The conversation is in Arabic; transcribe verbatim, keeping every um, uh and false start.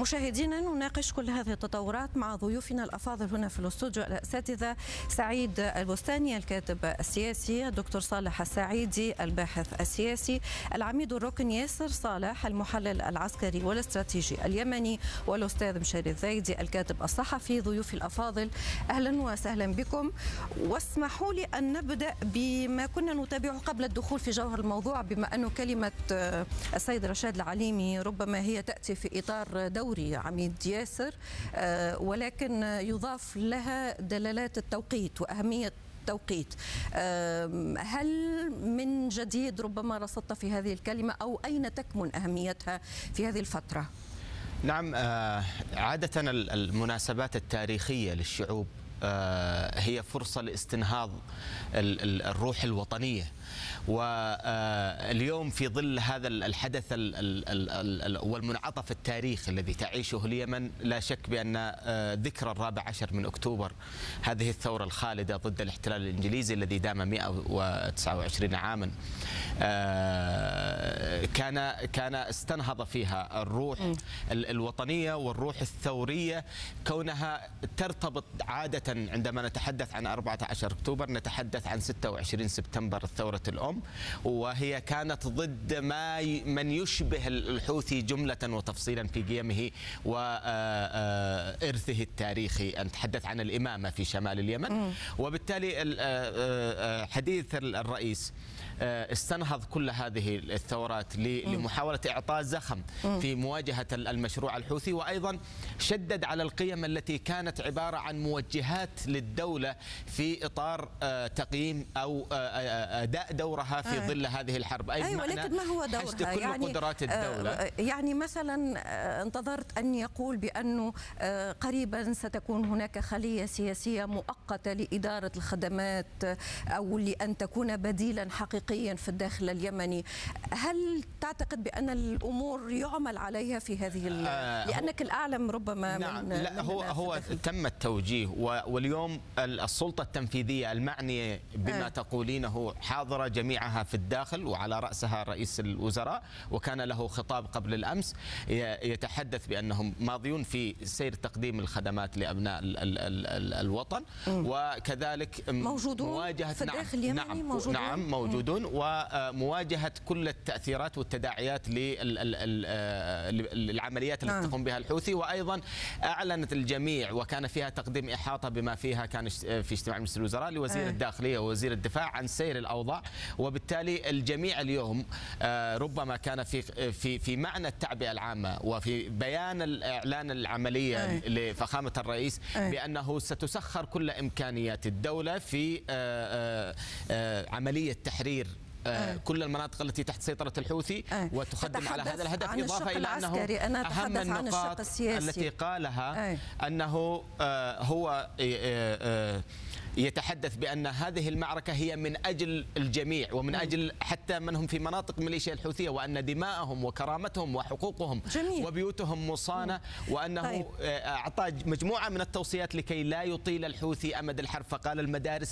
مشاهدينا نناقش كل هذه التطورات مع ضيوفنا الأفاضل هنا في الاستوديو، الأساتذة سعيد البستاني الكاتب السياسي، الدكتور صالح السعيدي الباحث السياسي، العميد الركن ياسر صالح المحلل العسكري والاستراتيجي اليمني، والأستاذ مشاري الزايدي الكاتب الصحفي. ضيوفي الأفاضل أهلا وسهلا بكم، واسمحوا لي أن نبدأ بما كنا نتابعه قبل الدخول في جوهر الموضوع، بما أنه كلمة السيد رشاد العليمي ربما هي تأتي في إطار دوري عميد ياسر، ولكن يضاف لها دلالات التوقيت وأهمية التوقيت. هل من جديد ربما رصدت في هذه الكلمة، أو أين تكمن أهميتها في هذه الفترة؟ نعم، عادة المناسبات التاريخية للشعوب هي فرصة لاستنهاض الروح الوطنية، واليوم في ظل هذا الحدث والمنعطف التاريخي الذي تعيشه اليمن، لا شك بأن ذكرى الرابع عشر من أكتوبر، هذه الثورة الخالدة ضد الاحتلال الإنجليزي الذي دام مئة وتسعة وعشرين عاما، كان كان استنهض فيها الروح الوطنية والروح الثورية، كونها ترتبط عادة عندما نتحدث عن أربعة عشر أكتوبر نتحدث عن ستة وعشرين سبتمبر ثورة الأم، وهي كانت ضد ما من يشبه الحوثي جملة وتفصيلا في قيمه وإرثه التاريخي. نتحدث عن الإمامة في شمال اليمن، وبالتالي حديث الرئيس استنهض كل هذه الثورات لمحاولة إعطاء زخم في مواجهة المشروع الحوثي، وأيضا شدد على القيم التي كانت عبارة عن موجهات للدولة في إطار تقييم أو أداء دورها في ظل هذه الحرب. أي أيوة، ولكن ما هو دورها؟ كل يعني قدرات الدولة. يعني مثلا انتظرت أن يقول بأنه قريبا ستكون هناك خلية سياسية مؤقتة لإدارة الخدمات، أو لأن تكون بديلا حقيقيا في الداخل اليمني. هل تعتقد بأن الأمور يعمل عليها في هذه آه لأنك الأعلم ربما؟ نعم، من لا، هو هو تم التوجيه، واليوم السلطة التنفيذية المعنية بما آه. تقولينه حاضرة جميعها في الداخل، وعلى رأسها رئيس الوزراء، وكان له خطاب قبل الأمس يتحدث بأنهم ماضيون في سير تقديم الخدمات لأبناء ال ال ال الوطن، م. وكذلك موجودون مواجهة في الداخل اليمني. نعم موجودون. نعم موجودون، ومواجهة كل التأثيرات والتداعيات للعمليات التي تقوم بها الحوثي. وأيضا أعلنت الجميع، وكان فيها تقديم إحاطة بما فيها كان في اجتماع مجلس الوزراء لوزير الداخلية ووزير الدفاع عن سير الأوضاع، وبالتالي الجميع اليوم ربما كان في في في معنى التعبئة العامة وفي بيان الإعلان العملية لفخامة الرئيس بأنه ستسخر كل إمكانيات الدولة في عملية تحرير آه. كل المناطق التي تحت سيطرة الحوثي، آه. وتخدم على هذا الهدف، إضافة إلى أنه أنا أهم النقاط التي قالها آه. أنه آه هو آه آه يتحدث بأن هذه المعركة هي من أجل الجميع، ومن أجل حتى من هم في مناطق ميليشيا الحوثية، وأن دماءهم وكرامتهم وحقوقهم جميل. وبيوتهم مصانة، وأنه طيب. أعطى مجموعة من التوصيات لكي لا يطيل الحوثي أمد الحرب، فقال المدارس